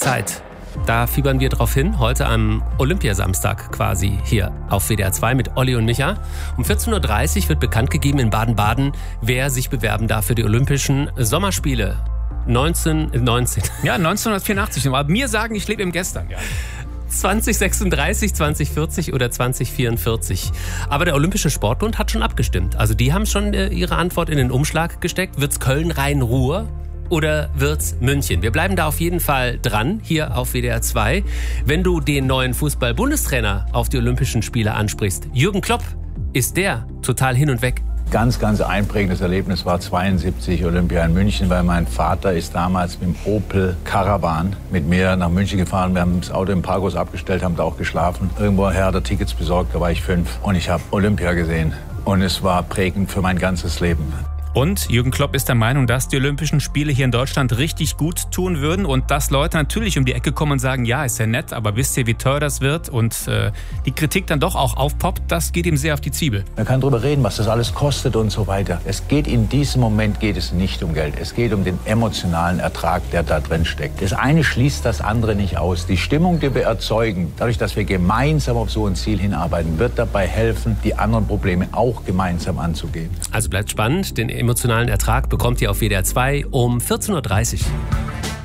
Zeit. Da fiebern wir drauf hin, heute am Olympiasamstag quasi hier auf WDR 2 mit Olli und Micha. Um 14.30 Uhr wird bekannt gegeben in Baden-Baden, wer sich bewerben darf für die Olympischen Sommerspiele. 1984. Aber mir sagen, ich lebe im Gestern. Ja. 2036, 2040 oder 2044. Aber der Olympische Sportbund hat schon abgestimmt. Also die haben schon ihre Antwort in den Umschlag gesteckt. Wird's Köln-Rhein-Ruhr? Oder wird's München? Wir bleiben da auf jeden Fall dran, hier auf WDR 2. Wenn du den neuen Fußball-Bundestrainer auf die Olympischen Spiele ansprichst, Jürgen Klopp, ist der total hin und weg? Ganz einprägendes Erlebnis war 72 Olympia in München, weil mein Vater ist damals mit dem Opel Caravan mit mir nach München gefahren. Wir haben das Auto im Parkhaus abgestellt, haben da auch geschlafen. Irgendwoher hat er Tickets besorgt, da war ich 5 und ich habe Olympia gesehen. Und es war prägend für mein ganzes Leben. Und Jürgen Klopp ist der Meinung, dass die Olympischen Spiele hier in Deutschland richtig gut tun würden und dass Leute natürlich um die Ecke kommen und sagen, ja, ist ja nett, aber wisst ihr, wie teuer das wird? Und die Kritik dann doch auch aufpoppt, das geht ihm sehr auf die Zwiebel. Man kann darüber reden, was das alles kostet und so weiter. In diesem Moment geht es nicht um Geld. Es geht um den emotionalen Ertrag, der da drin steckt. Das eine schließt das andere nicht aus. Die Stimmung, die wir erzeugen, dadurch, dass wir gemeinsam auf so ein Ziel hinarbeiten, wird dabei helfen, die anderen Probleme auch gemeinsam anzugehen. Also bleibt spannend, den emotionalen Ertrag bekommt ihr auf WDR 2 um 14.30 Uhr.